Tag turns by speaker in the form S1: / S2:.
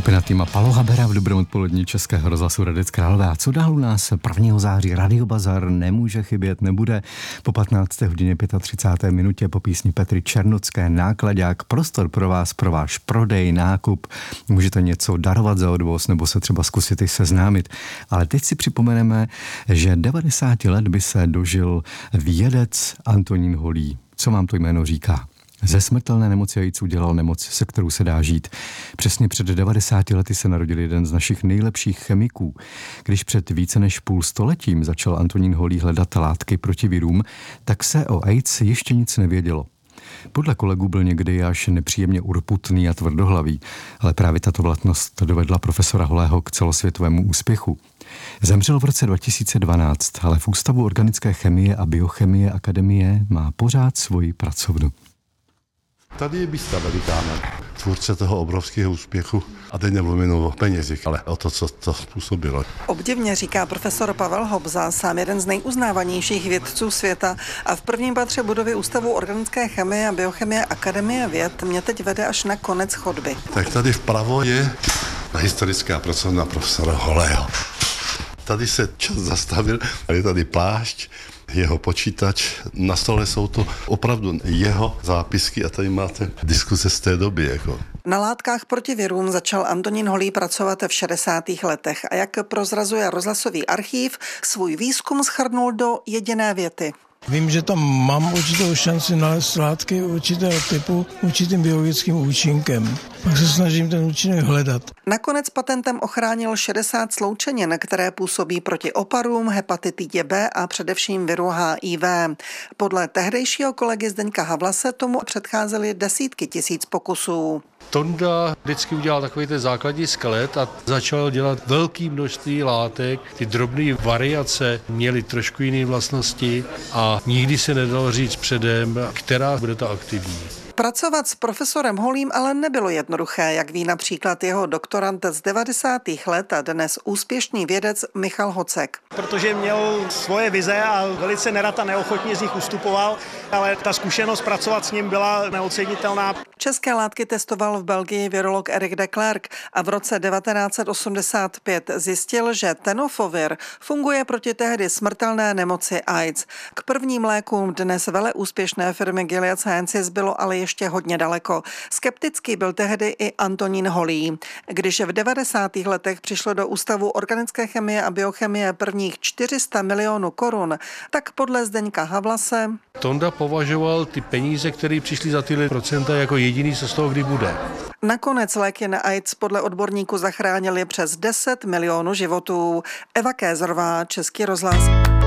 S1: Skupina týma Palo Habera v dobrém odpolední Českého rozhlasu Hradec Králové. A co dál u nás 1. září? Radio Bazar nemůže chybět, nebude. Po 15. hodině 35. minutě po písni Petry Černocké Nákladák. Prostor pro vás, pro váš prodej, nákup. Můžete něco darovat za odvoz nebo se třeba zkusit i seznámit. Ale teď si připomeneme, že 90 let by se dožil vědec Antonín Holý. Co vám to jméno říká? Ze smrtelné nemoci AIDSu udělal nemoc, se kterou se dá žít. Přesně před 90 lety se narodil jeden z našich nejlepších chemiků. Když před více než půl stoletím začal Antonín Holý hledat látky proti virům, tak se o AIDS ještě nic nevědělo. Podle kolegů byl někdy až nepříjemně urputný a tvrdohlavý, ale právě tato vlastnost dovedla profesora Holého k celosvětovému úspěchu. Zemřel v roce 2012, ale v Ústavu organické chemie a biochemie akademie má pořád svoji pracovnu.
S2: Tady je Bista Velikána, tvůrce toho obrovského úspěchu. A teď nemluvím o penězích, ale o to, co to způsobilo.
S3: Obdivně říká profesor Pavel Hobza, sám jeden z nejuznávanějších vědců světa, a v prvním patře budovy Ústavu organické chemie a biochemie Akademie věd mě teď vede až na konec chodby.
S2: Tak tady vpravo je historická pracovna profesora Holého. Tady se čas zastavil, je tady plášť, jeho počítač, na stole jsou to opravdu jeho zápisky a tady máte diskuse z té doby. Jako.
S3: Na látkách proti virům začal Antonín Holý pracovat v 60. letech a jak prozrazuje rozhlasový archív, svůj výzkum shrnul do jediné věty.
S4: Vím, že tam mám určitou šanci nalézt látky určitého typu určitým biologickým účinkem. Pak se snažím ten účinek hledat.
S3: Nakonec patentem ochránil 60 sloučenin, které působí proti oparům, hepatitidě B a především viru HIV. Podle tehdejšího kolegy Zdeňka Havlase tomu předcházely desítky tisíc pokusů.
S5: Tonda vždycky udělal takový ten základní skelet a začal dělat velké množství látek. Ty drobné variace měly trošku jiné vlastnosti a nikdy se nedalo říct předem, která bude ta aktivní.
S3: Pracovat s profesorem Holým ale nebylo jednoduché, jak ví například jeho doktorant z 90. let a dnes úspěšný vědec Michal Hocek.
S6: Protože měl svoje vize a velice nerad a neochotně z nich ustupoval, ale ta zkušenost pracovat s ním byla neocenitelná.
S3: České látky testoval v Belgii virolog Eric de Klerk a v roce 1985 zjistil, že tenofovir funguje proti tehdy smrtelné nemoci AIDS. K prvním lékům dnes veleúspěšné firmy Gilead Sciences bylo ale ještě hodně daleko. Skeptický byl tehdy i Antonín Holý. Když v 90. letech přišlo do Ústavu organické chemie a biochemie prvních 400 milionů korun, tak podle Zdeňka Havlase
S5: Tonda považoval ty peníze, které přišly za tyhle procenta, jako jediný, co z toho kdy bude.
S3: Nakonec léky na AIDS podle odborníků zachránili přes 10 milionů životů. Eva Kézerová, Český rozhlas.